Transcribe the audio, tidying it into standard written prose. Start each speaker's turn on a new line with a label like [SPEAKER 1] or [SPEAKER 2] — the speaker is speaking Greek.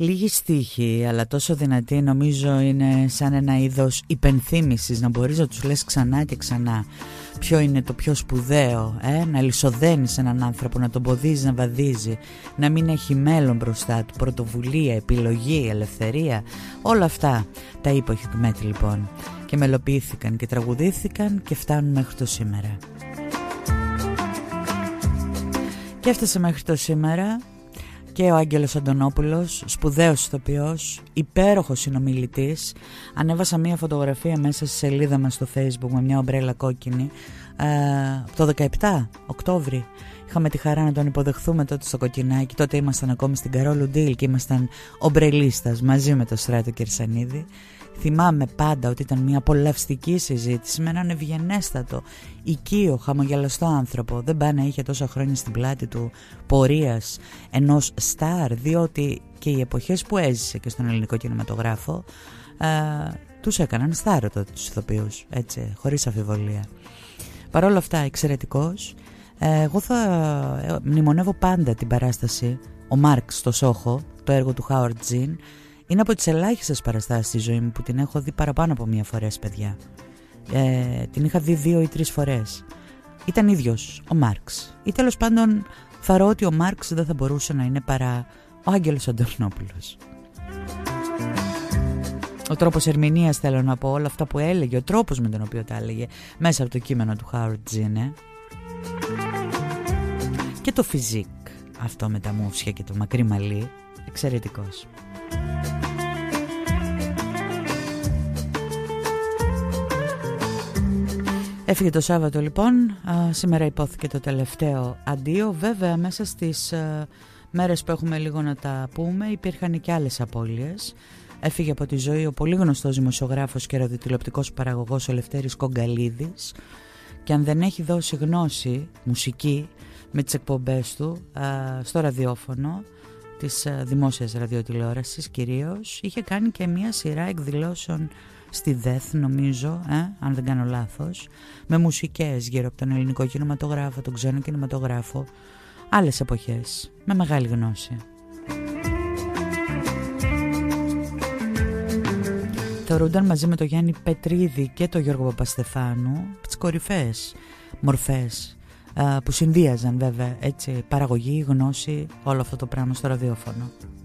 [SPEAKER 1] Λίγη στίχη, αλλά τόσο δυνατή, νομίζω είναι σαν ένα είδος υπενθύμησης, να μπορείς να τους λες ξανά και ξανά ποιο είναι το πιο σπουδαίο, να λυσοδένεις έναν άνθρωπο, να τον ποδίζει να βαδίζει, να μην έχει μέλλον μπροστά του, πρωτοβουλία, επιλογή, ελευθερία. Όλα αυτά τα είπε ο Χικμέτ λοιπόν, και μελοποιήθηκαν και τραγουδήθηκαν και φτάνουν μέχρι το σήμερα. Και έφτασε μέχρι το σήμερα και ο Άγγελος Αντωνόπουλος, σπουδαίος ηθοποιός, υπέροχος συνομιλητής. Ανέβασα μια φωτογραφία μέσα στη σελίδα μας στο Facebook με μια ομπρέλα κόκκινη το 17 Οκτώβρη. Είχαμε τη χαρά να τον υποδεχθούμε τότε στο Κοκκινάκι. Τότε ήμασταν ακόμη στην Καρόλου Ντίλ και ήμασταν ομπρελίστας μαζί με τον Στράτο Κερσανίδη. Θυμάμαι πάντα ότι ήταν μια απολαυστική συζήτηση με έναν ευγενέστατο, οικείο, χαμογελαστό άνθρωπο. Δεν πάει να είχε τόσα χρόνια στην πλάτη του πορείας ενός στάρ, διότι και οι εποχές που έζησε και στον ελληνικό κινηματογράφο τους έκαναν στάρ τότε τους ηθοποιούς, έτσι, χωρίς αμφιβολία. Παρ' όλα αυτά εξαιρετικός. Εγώ θα μνημονεύω πάντα την παράσταση «Ο Μάρξ στο Σόχο», το έργο του Χάουαρντ Τζιν. Είναι από τις ελάχιστες παραστάσεις στη ζωή μου που την έχω δει παραπάνω από μία φορές, παιδιά. Την είχα δει 2 ή 3 φορές. Ήταν ίδιος ο Μάρξ. Ή τέλος πάντων θαρώ ότι ο Μάρξ δεν θα μπορούσε να είναι παρά ο Άγγελος Αντωνόπουλος. Ο τρόπος ερμηνείας, θέλω να πω, όλα αυτά που έλεγε, ο τρόπος με τον οποίο τα έλεγε μέσα από το κείμενο του Χάουαρντ Τζιν, και το φιζίκ αυτό με τα μούφσια και το μακρύ μαλλί, εξαιρετικός. Έφυγε το Σάββατο λοιπόν, σήμερα υπόθηκε το τελευταίο αντίο. Βέβαια μέσα στις μέρες που έχουμε λίγο να τα πούμε υπήρχαν και άλλες απώλειες. Έφυγε από τη ζωή ο πολύ γνωστός δημοσιογράφος και ραδιοτηλεοπτικός παραγωγός ο Λευτέρης Κογκαλίδης, και αν δεν έχει δώσει γνώση μουσική με τις εκπομπές του στο ραδιόφωνο της δημόσιας ραδιοτηλεόρασης κυρίως, είχε κάνει και μια σειρά εκδηλώσεων στη ΔΕΘ, νομίζω, αν δεν κάνω λάθος, με μουσικές γύρω από τον ελληνικό κινηματογράφο, τον ξένο κινηματογράφο, άλλες εποχές, με μεγάλη γνώση. Θεωρούνταν μαζί με τον Γιάννη Πετρίδη και τον Γιώργο Παπαστεφάνου τις κορυφαίες μορφές που συνδύαζαν βέβαια, έτσι, παραγωγή, γνώση, όλο αυτό το πράγμα στο ραδιόφωνο.